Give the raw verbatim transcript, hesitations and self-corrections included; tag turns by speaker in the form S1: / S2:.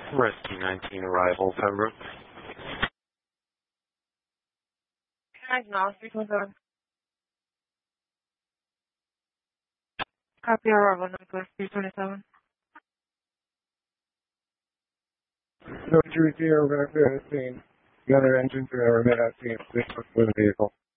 S1: Rescue nineteen arrival, Pembroke.
S2: Now, three two seven. Copy arrival, Northwest three twenty-seven.
S3: No injuries here. We're going to clear the scene. The other engines are going to remain at scene. Please look for the vehicle.